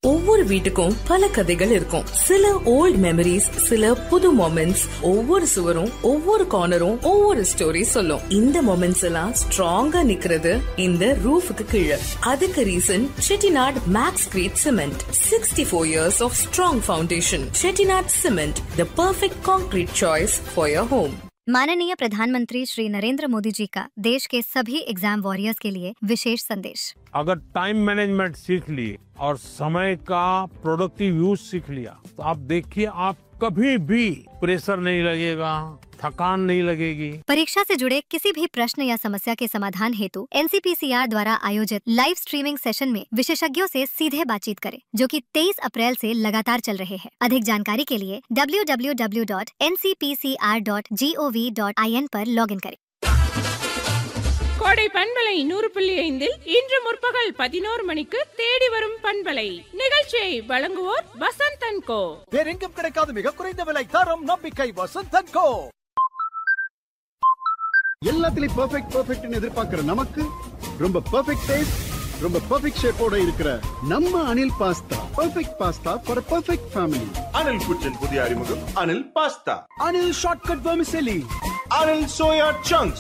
ஒவ்வொரு வீட்டுக்கும் பல கதைகள் இருக்கும். சில ஓல்ட் மெமரிஸ், சில புது மொமெண்ட்ஸ். ஒவ்வொரு சுவரும் ஒவ்வொரு கார்னரும் ஒவ்வொரு ஸ்டோரி சொல்லும். இந்த மொமெண்ட்ஸ் எல்லாம் ஸ்ட்ராங்கா நிக்கிறது இந்த ரூஃபுக்கு கீழே. அதுக்கு reason Chettinad maths great cement. 64 years of strong foundation. Chettinad Cement, the perfect concrete choice for your home. माननीय प्रधानमंत्री श्री नरेंद्र मोदी जी का देश के सभी एग्जाम वॉरियर्स के लिए विशेष संदेश। अगर टाइम मैनेजमेंट सीख ली और समय का प्रोडक्टिव यूज सीख लिया तो आप देखिए आप कभी भी प्रेशर नहीं लगेगा, थकान नहीं लगेगी। परीक्षा से जुड़े किसी भी प्रश्न या समस्या के समाधान हेतु NCPCR द्वारा आयोजित लाइव स्ट्रीमिंग सेशन में विशेषज्ञों से सीधे बातचीत करें, जो कि 23 अप्रैल से लगातार चल रहे हैं। अधिक जानकारी के लिए www.ncpcr.gov.in पर लॉगिन करें। கோடை பண்பலை 100.5 இன்று முற்பகல் 11 மணிக்கு தேடி வரும் பண்பலை நிகழ்ச்சியை வழங்குவோர் வசந்த் அண்ட் கோ. வேறெங்கும் கிடைக்காத மிக குறைந்த விலை, தரம், நம்பிக்கை. வசந்த் அண்ட் கோ. எல்லாத்துலயும் பெர்ஃபெக்ட்னு எதிர்பார்க்கிற நமக்கு ரொம்ப பெர்ஃபெக்ட் டேஸ்ட், ரொம்ப பெர்ஃபெக்ட் ஷேப்போட இருக்கிற நம்ம Anil pasta. Perfect pasta for perfect family. Anil குச்சின் புதிய அறிமுகம் Anil pasta. Anil shortcut vermicelli. Anil soya chunks.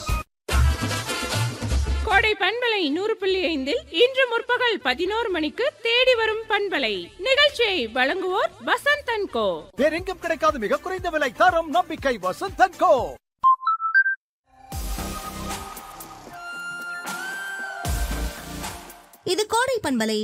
கோடை பண்பலை 100.5 இன்று முற்பகல் 11 மணிக்கு தேடி வரும் பண்பலை நிகழ்ச்சியை வழங்குவோர் வசந்த் அண்ட் கோ. வேறெங்கும் கிடைக்காத மிக குறைந்த விலை, தரம், நம்பிக்கை. வசந்த் அண்ட் கோ. இது கோடை பண்பலை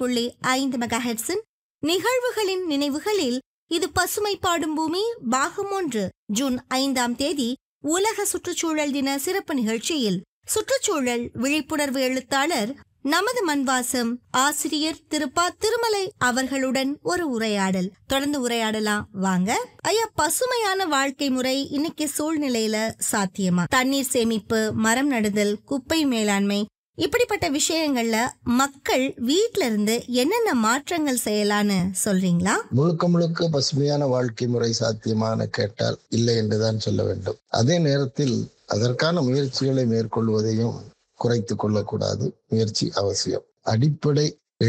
100.5 மெகாஹெர்ட்ஸின் நிகழ்வுகளின் நினைவுகளில் இது பசுமை பாடும் பூமி பாகம் 1 ஜூன் 5ஆம் தேதி உலக சுற்றுச்சூழல் தின சிறப்பு நிகழ்ச்சியில் சுற்றுச்சூழல் விழிப்புணர்வு எழுத்தாளர், நமது மண்வாசம் ஆசிரியர் திரு ப. திருமலை அவர்களுடன் ஒரு உரையாடல். தொடர்ந்து உரையாடலாம் வாங்க. ஐயா, பசுமையான வாழ்க்கை முறை இன்னைக்கு சூழ்நிலையில சாத்தியமா? தண்ணீர் சேமிப்பு, மரம் நடுதல், குப்பை மேலாண்மை, இப்படிப்பட்ட விஷயங்கள்ல மக்கள் வீட்ல இருந்து என்னென்ன மாற்றங்கள் செய்யலான்னு சொல்றீங்களா? முழுக்க பசுமையான வாழ்க்கை முறை சாத்தியமான கேட்டால் இல்லை என்றுதான் சொல்ல வேண்டும். அதே நேரத்தில் அதற்கான முயற்சிகளை மேற்கொள்வதையும் குறைத்து கொள்ளக்கூடாது. முயற்சி அவசியம். அடிப்படை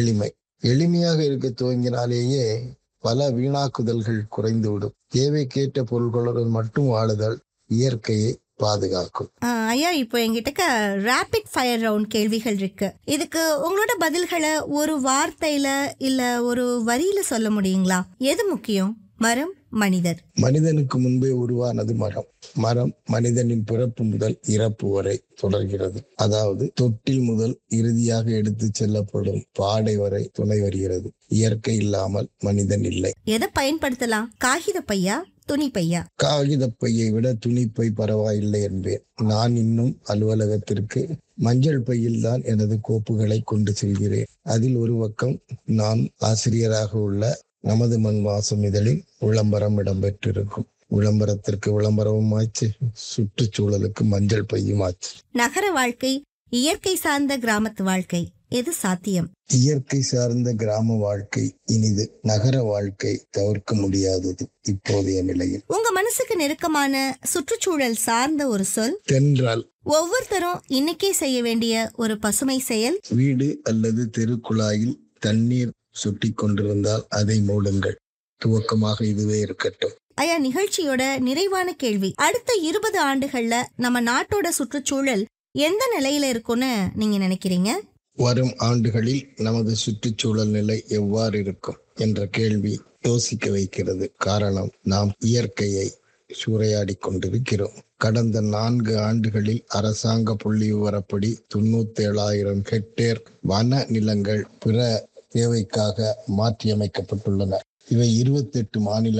எளிமையாக இருக்க துவங்கினாலேயே பல வீணாக்குதல்கள் குறைந்துவிடும். தேவைக்கேற்ற பொருள்களுடன் மட்டும் வாழுதல் இயற்கையை பாதுகாக்கும். ஐயா, இப்போ என்கிட்ட ரேபிட் ஃபயர் ரவுண்ட் கேள்விகள் இருக்கு. இதுக்கு உங்களோட பதில்களை ஒரு வார்த்தையில இல்ல ஒரு வரியில சொல்ல முடியுங்களா? எது முக்கியம்? மரம், மனிதர்? மனிதனுக்கு முன்பே உருவானது மரம். மரம் மனிதனின் பிறப்பு முதல் இறப்பு வரை தொடர்கிறது. அதாவது தொட்டில் முதல் இறுதியாக எடுத்து செல்லப்படும் பாடை வரை துணை வருகிறது. இயற்கை இல்லாமல் மனிதன் இல்லை. எதை பயன்படுத்தலாம்? காகித பையா, துணி பையா? காகித பையை விட துணிப்பை பரவாயில்லை என்பேன். நான் இன்னும் அலுவலகத்திற்கு மஞ்சள் பையில் தான் எனது கோப்புகளை கொண்டு செல்கிறேன். அதில் ஒரு பக்கம் நான் ஆசிரியராக உள்ள நமது மண் வாசம் இதழில் விளம்பரம் இடம்பெற்றிருக்கும். விளம்பரத்திற்கு விளம்பரமும் ஆச்சு, சுற்றுச்சூழலுக்கு மஞ்சள் பையும் ஆச்சு. நகர வாழ்க்கை, இயற்கை சார்ந்த கிராமத்து வாழ்க்கை, எது சாத்தியம்? இயற்கை சார்ந்த கிராம வாழ்க்கை இனிது. நகர வாழ்க்கை தவிர்க்க முடியாதது இப்போதைய நிலையில். உங்க மனசுக்கு நெருக்கமான சுற்றுச்சூழல் சார்ந்த ஒரு சொல்? தென்றல். ஒவ்வொருத்தரும் இன்னைக்கே செய்ய வேண்டிய ஒரு பசுமை செயல்? வீடு அல்லது தெருக்குழாயில் தண்ணீர் சுட்டி கொண்டிருந்தால் அதை மூடுங்கள். துவக்கமாக இதுவே இருக்கட்டும். ஐயா, நிகழ்ச்சியோட நிறைவான கேள்வி, அடுத்த 20 ஆண்டுகள்ல நம்ம நாட்டோட சுற்றுச்சூழல் எந்த நிலையில இருக்கும்னு நீங்க நினைக்கிறீங்க? வரும் ஆண்டுகளில் நமது சுற்றுச்சூழல் நிலை எவ்வாறு இருக்கும் என்ற கேள்வி யோசிக்க வைக்கிறது. காரணம், நாம் இயற்கையை சூறையாடி கொண்டிருக்கிறோம். கடந்த 4 ஆண்டுகளில் அரசாங்க புள்ளி விவரப்படி 97,000 ஹெக்டேர் வன நிலங்கள் பிற தேவைக்காக மாற்றியமைக்கப்பட்டுள்ளன. இவை 28 மாநில